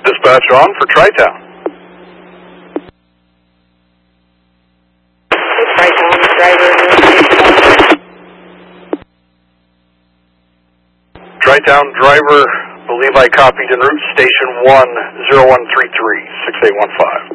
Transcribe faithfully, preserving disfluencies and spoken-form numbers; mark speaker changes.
Speaker 1: Dispatch on for Tri-Town.
Speaker 2: Tri-Town driver.
Speaker 1: Tri-Town driver, believe I copied en route, station one zero one three three, six eight one five.